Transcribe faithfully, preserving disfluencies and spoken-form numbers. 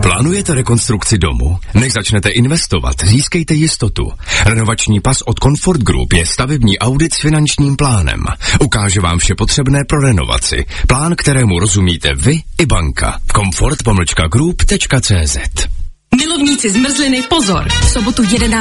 Plánujete rekonstrukci domu? Než začnete investovat, získejte jistotu. Renovační pas od Comfort Group je stavební audit s finančním plánem. Ukáže vám vše potřebné pro renovaci. Plán, kterému rozumíte vy i banka. comfort pomlčka group tečka cé zet. Milovníci zmrzliny, pozor! V sobotu jedenáctého